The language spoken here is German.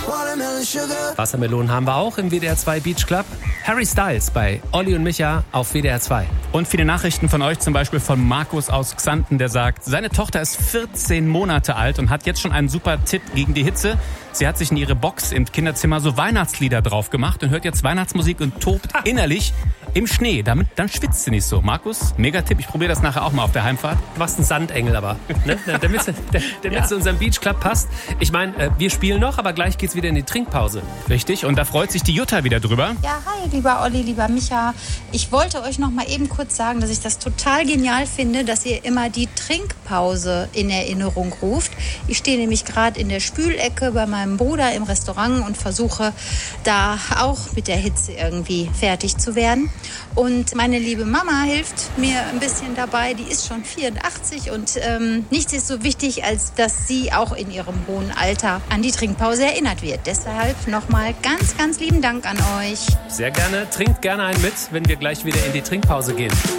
Wassermelonen haben wir auch im WDR 2 Beach Club. Harry Styles bei Olli und Micha auf WDR 2. Und viele Nachrichten von euch, zum Beispiel von Markus aus Xanten, der sagt, seine Tochter ist 14 Monate alt und hat jetzt schon einen super Tipp gegen die Hitze. Sie hat sich in ihre Box im Kinderzimmer so Weihnachtslieder drauf gemacht und hört jetzt Weihnachtsmusik und tobt innerlich im Schnee. Dann schwitzt sie nicht so. Markus, mega Tipp. Ich probiere das nachher auch mal auf der Heimfahrt. Du machst einen Sandengel aber, ne? damit zu unserem Beach Club passt. Ich meine, wir spielen noch, aber gleich geht's wieder in die Trinkpause. Richtig, und da freut sich die Jutta wieder drüber. Ja, hi, lieber Olli, lieber Micha. Ich wollte euch noch mal eben kurz sagen, dass ich das total genial finde, dass ihr immer die Trinkpause in Erinnerung ruft. Ich stehe nämlich gerade in der Spülecke bei meinem Bruder im Restaurant und versuche da auch mit der Hitze irgendwie fertig zu werden. Und meine liebe Mama hilft mir ein bisschen dabei. Die ist schon 84 und nichts ist so wichtig, als dass sie auch in ihrem hohen Alter an die Trinkpause erinnert wird. Deshalb nochmal ganz, ganz lieben Dank an euch. Sehr gerne. Trinkt gerne einen mit, wenn wir gleich wieder in die Trinkpause gehen.